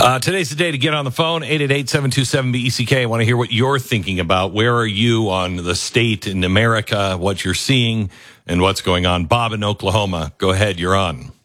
Today's the day to get on the phone, 888-727-BECK. I want to hear what you're thinking about. Where are you on the state in America, what you're seeing, and what's going on? Bob in Oklahoma, go ahead, you're on.